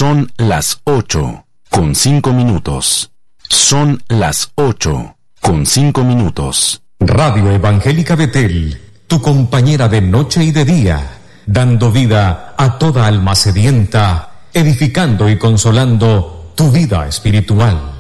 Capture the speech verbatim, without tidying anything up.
Son las ocho, con cinco minutos. Son las ocho, con cinco minutos. Radio Evangélica Betel, tu compañera de noche y de día, dando vida a toda alma sedienta, edificando y consolando tu vida espiritual.